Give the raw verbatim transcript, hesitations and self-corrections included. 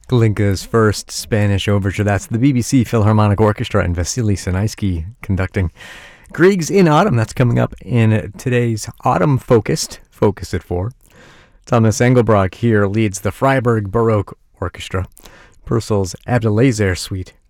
Glinka's first Spanish overture. That's the B B C Philharmonic Orchestra and Vasily Sinaisky conducting. Griegs in Autumn, that's coming up in today's Autumn Focused, Focus at four. Thomas Engelbrock here leads the Freiburg Baroque Orchestra. Purcell's Abdelazer Suite